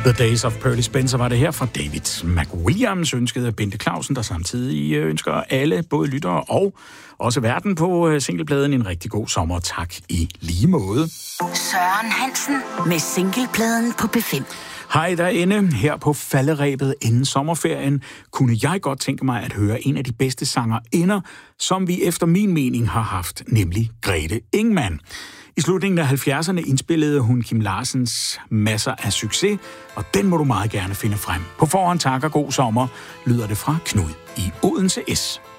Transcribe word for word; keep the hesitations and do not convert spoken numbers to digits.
The Days of Pearly Spencer var det her fra David McWilliams, ønskede af Bente Clausen, der samtidig ønsker alle, både lyttere og også verden på singlepladen, en rigtig god sommer. Tak i lige måde. Søren Hansen med singlepladen på B fem. Hej derinde. Her på falderebet inden sommerferien kunne jeg godt tænke mig at høre en af de bedste sangerinder, som vi efter min mening har haft, nemlig Grethe Ingmann. I slutningen af halvfjerdserne indspillede hun Kim Larsens masser af succes, og den må du meget gerne finde frem. På forhånd tak og god sommer, lyder det fra Knud i Odense S.